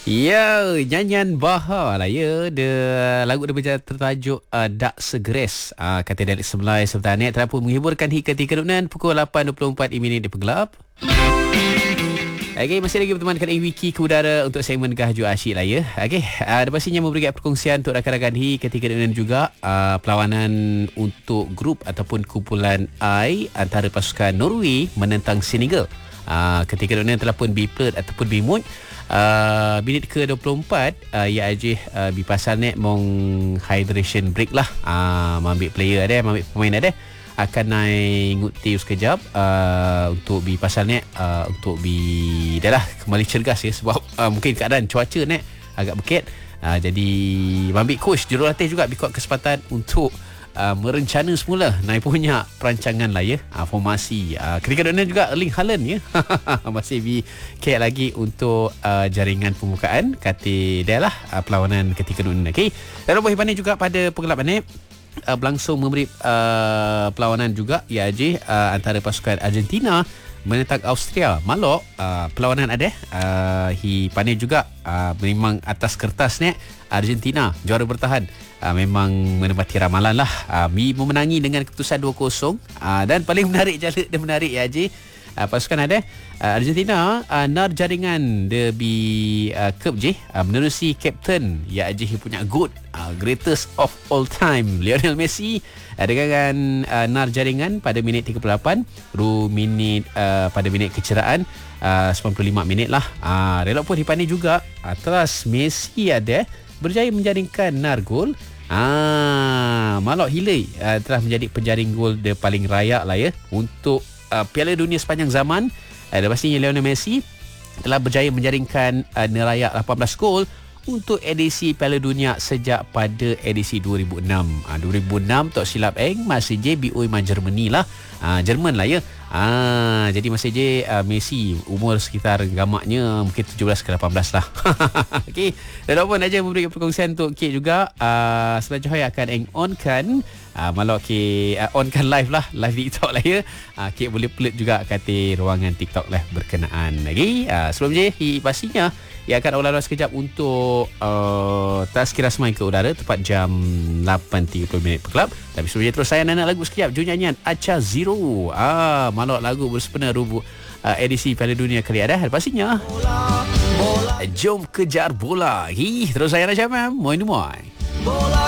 Ya, nyanyian Baha lah ya. Lagu dia tertajuk Dak Segres. Kata dari Semlai serta Anet terdapat menghiburkan hingga 3 pukul 8.24 minit di Pegelap. Okey, masih lagi berteman dengan Wiki ke udara untuk segmen Gahayu Asyik lah ya. Okey, ada pastinya memberikan perkongsian untuk rakan-rakan HI ketika dengan juga perlawanan untuk grup ataupun kumpulan I antara pasukan Norway menentang Senegal. Ketika dengan telah pun B-Plate ataupun B-Mood. Minit ke-24 ya aje bipasal nek mong hydration break lah. Ambil player ada, ambil pemain ada akan naik nguti sekejap untuk bi pasal ni untuk bi dah lah kembali cergas ya sebab mungkin keadaan cuaca ni agak bukit, jadi ambil coach jurulatih juga bikuat kesempatan untuk merencana semula naik punya perancangan lah ya, formasi ketika dunia juga Erling Haaland ya masih bi kek lagi untuk jaringan pembukaan kata dia lah perlawanan ketika dunia. Okey, dan lepas ni juga pada Pegelap ni berlangsung memberi perlawanan juga ya Haji antara pasukan Argentina menentang Austria. Malok perlawanan ada hi pandai juga memang atas kertas ni Argentina juara bertahan, memang menepati ramalan lah, memenangi dengan keputusan 2-0 dan paling menarik jala dia menarik ya Haji, pasukan ada Argentina nar jaringan de bi Cup je menerusi kapten ya Haji punya GOAT, greatest of all time Lionel Messi dengan nar jaringan pada minit 38 minit pada minit kecederaan 95 minit lah. Relok pun dipandai juga terus Messi ada berjaya menjaringkan nar gol. Malok Hilay telah menjadi penjaring gol dia paling rayak lah ya untuk Piala Dunia sepanjang zaman. Pastinya Lionel Messi telah berjaya menjaringkan nerayak 18 gol untuk edisi Piala Dunia sejak pada edisi 2006. 2006 tak silap masih JBO man Germany lah. Jerman lah ya. Jadi masih je Messi umur sekitar gamaknya mungkin 17 ke 18 lah. Okey, dan apa aja memberi perkongsian untuk Kit juga. Selanjutnya akan on-kan malah on-kan live lah, live TikTok lah ya. Kit boleh pelit juga kata ruangan TikTok lah berkenaan lagi. Sebelum je pastinya ia akan ulas sekejap untuk tazkir rasmai ke udara tepat jam 8.30 minit per kelab. Tapi sebelum je terus saya nak lagu sekejap jom nyanyian Acha Zero. Malak lagu bersempena rubuh edisi Piala Dunia kali ada. Pastinya jom kejar bola. Terus saya nak cakap moin. Bola